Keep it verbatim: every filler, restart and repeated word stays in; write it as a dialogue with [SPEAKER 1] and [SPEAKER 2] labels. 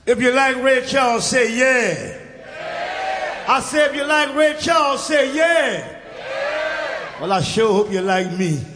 [SPEAKER 1] If you like Ray Charles, say yeah. Yeah. I said if you like Ray Charles, say yeah. Yeah. Well, I sure hope you like me.